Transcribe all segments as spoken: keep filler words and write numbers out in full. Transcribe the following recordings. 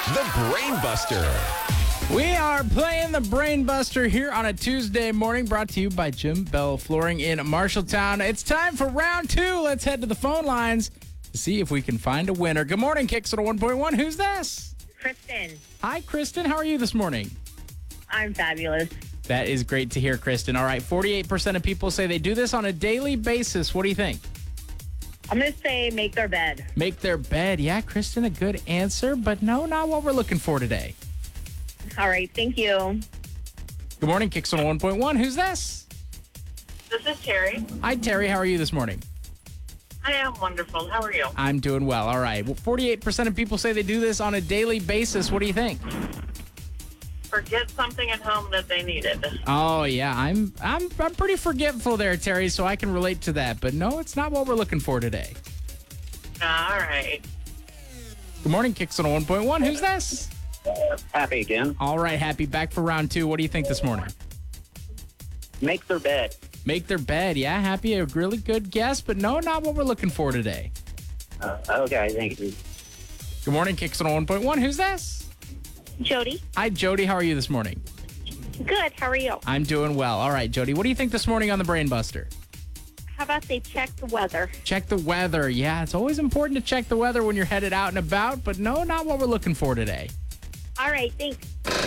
The Brain Buster. We are playing the Brain Buster here on a Tuesday morning, brought to you by Jim Bell Flooring in Marshalltown. It's time for round two. Let's head to the phone lines to see if we can find a winner. Good morning, Kicks on one point one. Who's this? Kristen. Hi, Kristen. How are you this morning? I'm fabulous. That is great to hear, Kristen. All right, forty-eight percent of people say they do this on a daily basis. What do you think? I'm going to say make their bed. Make their bed. Yeah, Kristen, a good answer, but no, not what we're looking for today. All right, thank you. Good morning, Kicks on one point one. Who's this? This is Terry. Hi, Terry. How are you this morning? I am wonderful. How are you? I'm doing well. All right. Well, forty-eight percent of people say they do this on a daily basis. What do you think? Forget something at home that they needed. Oh, yeah. I'm I'm I'm pretty forgetful there, Terry, so I can relate to that. But no, it's not what we're looking for today. All right. Good morning, Kicks on one point one. Who's this? Happy again. All right, Happy. Back for round two. What do you think this morning? Make their bed. Make their bed. Yeah, Happy. A really good guess, but no, not what we're looking for today. Uh, okay, thank you. Good morning, Kicks on one point one. Who's this? Jody. Hi, Jody. How are you this morning? Good. How are you? I'm doing well. All right, Jody. What do you think this morning on the Brain Buster? How about they check the weather? Check the weather. Yeah, it's always important to check the weather when you're headed out and about, but no, not what we're looking for today. All right, thanks.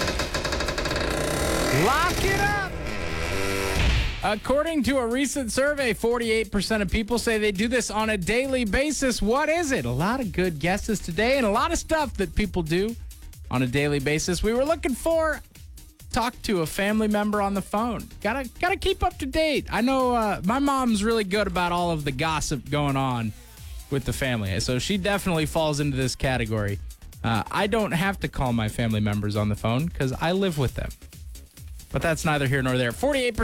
Lock it up! According to a recent survey, forty-eight percent of people say they do this on a daily basis. What is it? A lot of good guesses today and a lot of stuff that people do on a daily basis. We were looking for talk to a family member on the phone. Gotta gotta keep up to date. I know uh, my mom's really good about all of the gossip going on with the family, so she definitely falls into this category. Uh, I don't have to call my family members on the phone because I live with them. But that's neither here nor there. forty-eight percent